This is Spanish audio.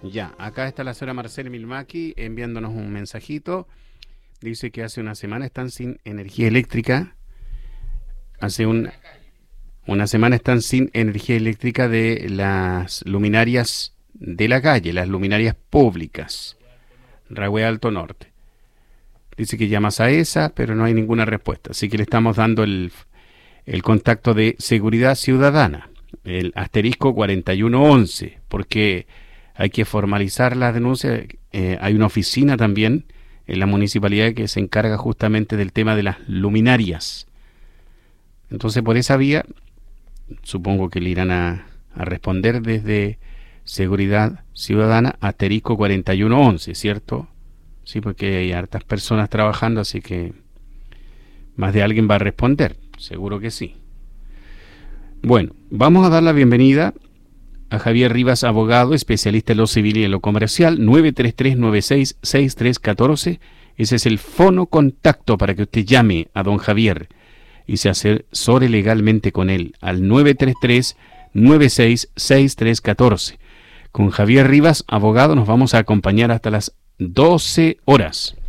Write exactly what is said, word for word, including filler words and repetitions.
Ya, acá está la señora Marcela Milmaki enviándonos un mensajito. Dice que hace una semana están sin energía eléctrica. Hace un, una semana están sin energía eléctrica de las luminarias de la calle, las luminarias públicas. Rahue Alto Norte. Dice que llamas a esa, pero no hay ninguna respuesta. Así que le estamos dando el, el contacto de Seguridad Ciudadana, el asterisco cuarenta y uno once, porque hay que formalizar las denuncias. Eh, hay una oficina también en la municipalidad que se encarga justamente del tema de las luminarias. Entonces, por esa vía, supongo que le irán a, a responder desde Seguridad Ciudadana, asterisco cuarenta y uno once, ¿cierto? Sí, porque hay hartas personas trabajando, así que más de alguien va a responder, seguro que sí. Bueno, vamos a dar la bienvenida a Javier Rivas, abogado, especialista en lo civil y en lo comercial. Nueve tres tres nueve seis seis tres uno cuatro. Ese es el fono contacto para que usted llame a don Javier y se asesore legalmente con él al nueve tres tres nueve seis seis tres uno cuatro. Con Javier Rivas, abogado, nos vamos a acompañar hasta las doce horas.